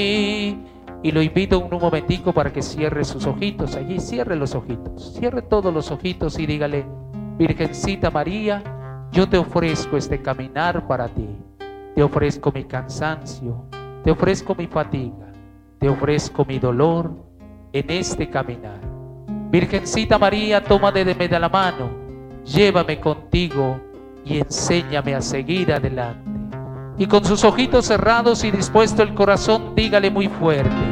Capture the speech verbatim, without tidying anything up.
Y lo invito en un momentico para que cierre sus ojitos. Allí cierre los ojitos, cierre todos los ojitos y dígale: Virgencita María, yo te ofrezco este caminar para ti. Te ofrezco mi cansancio, te ofrezco mi fatiga, te ofrezco mi dolor en este caminar. Virgencita María, tómame de la mano, llévame contigo y enséñame a seguir adelante. Y con sus ojitos cerrados y dispuesto el corazón, dígale muy fuerte: